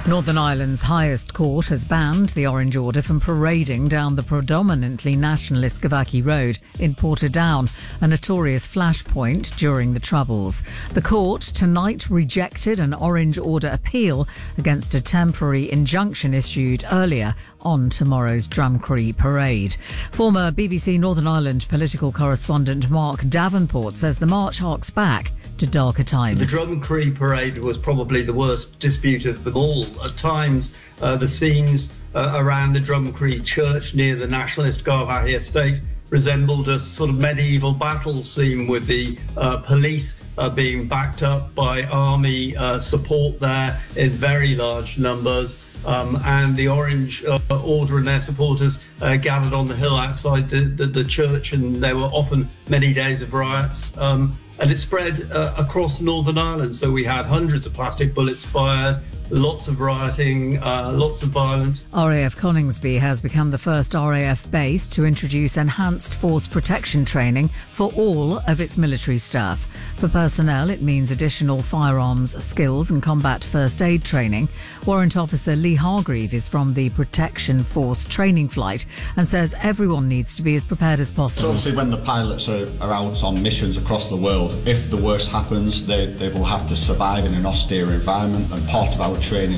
Northern Ireland's highest court has banned the Orange Order from parading down the predominantly nationalist Gavaki Road in Portadown, a notorious flashpoint during the Troubles. The court tonight rejected an Orange Order appeal against a temporary injunction issued earlier on tomorrow's Drumcree parade. Former BBC Northern Ireland political correspondent Mark Davenport says the march harks back to darker times. The Drumcree parade was probably the worst dispute of them all. At times, the scenes around the Drumcree church near the nationalist Garvaghey estate resembled a sort of medieval battle scene, with the police being backed up by army support there in very large numbers. And the Orange Order and their supporters gathered on the hill outside the church, and there were often many days of riots. And it spread across Northern Ireland. So we had hundreds of plastic bullets fired, lots of rioting, lots of violence. RAF Coningsby has become the first RAF base to introduce enhanced force protection training for all of its military staff. For personnel, it means additional firearms skills and combat first aid training. Warrant Officer Lee Hargreave is from the Protection Force training flight and says everyone needs to be as prepared as possible. So obviously when the pilots are out on missions across the world, if the worst happens, they will have to survive in an austere environment, and part of our training